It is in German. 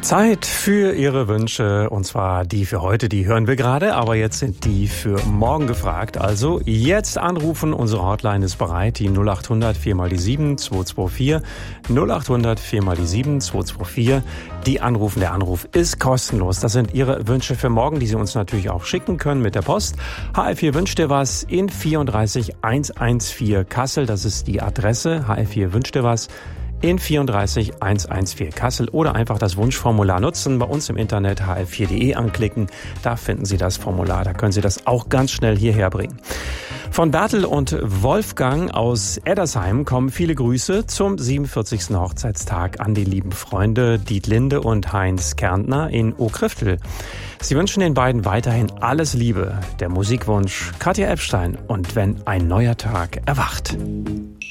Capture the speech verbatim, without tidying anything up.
Zeit für Ihre Wünsche, und zwar die für heute, die hören wir gerade, aber jetzt sind die für morgen gefragt. Also jetzt anrufen, unsere Hotline ist bereit, die null acht hundert vier mal die sieben zwei zwei vier, null acht hundert vier mal die sieben zwei zwei vier. Die anrufen, der Anruf ist kostenlos. Das sind Ihre Wünsche für morgen, die Sie uns natürlich auch schicken können mit der Post. H F vier wünscht dir was in vierunddreißig hundertvierzehn Kassel, das ist die Adresse. H F vier wünscht dir was in vierunddreißig hundertvierzehn Kassel, oder einfach das Wunschformular nutzen, bei uns im Internet h f vier punkt de anklicken. Da finden Sie das Formular, da können Sie das auch ganz schnell hierher bringen. Von Bertel und Wolfgang aus Eddersheim kommen viele Grüße zum siebenundvierzigsten Hochzeitstag an die lieben Freunde Dietlinde und Heinz Kärntner in Okriftel. Sie wünschen den beiden weiterhin alles Liebe. Der Musikwunsch Katja Epstein und Wenn ein neuer Tag erwacht.